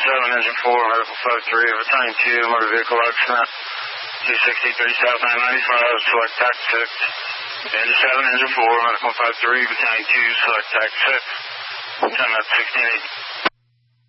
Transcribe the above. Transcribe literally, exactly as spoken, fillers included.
seven, engine four, medical five three, battalion two, motor vehicle accident, two sixty-three South nine ninety-five, select T A C six. Engine seven, engine four, medical five three, battalion two, select T A C six. ten at sixteen eight.